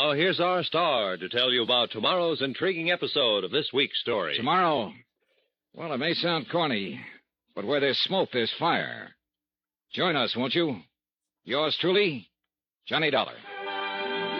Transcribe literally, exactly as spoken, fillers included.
Now, here's our star to tell you about tomorrow's intriguing episode of this week's story. Tomorrow? Well, it may sound corny, but where there's smoke, there's fire. Join us, won't you? Yours truly, Johnny Dollar.